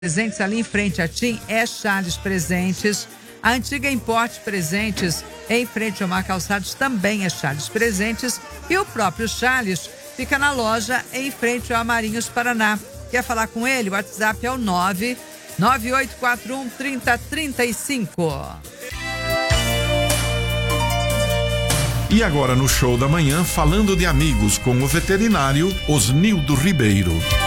Presentes ali em frente a TIM é Charles Presentes. A antiga Importe Presentes, em frente ao Mar Calçados, também é Charles Presentes. E o próprio Charles fica na loja em frente ao Amarinhos Paraná. Quer falar com ele? O WhatsApp é o 998413035. E agora no Show da Manhã, falando de amigos com o veterinário Osnildo Ribeiro.